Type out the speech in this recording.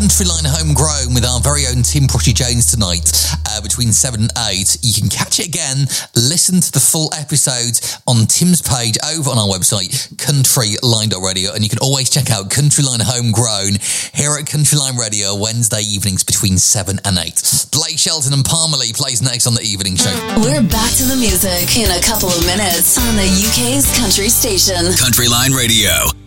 Countryline Homegrown with our very own Tim Brushy Jones tonight between 7 and 8. You can catch it again, listen to the full episode on Tim's page over on our website, countryline.radio, and you can always check out Countryline Homegrown here at Countryline Radio Wednesday evenings between 7 and 8. Blake Shelton and Palmer Lee plays next on the evening show. We're back to the music in a couple of minutes on the UK's country station. Countryline Radio.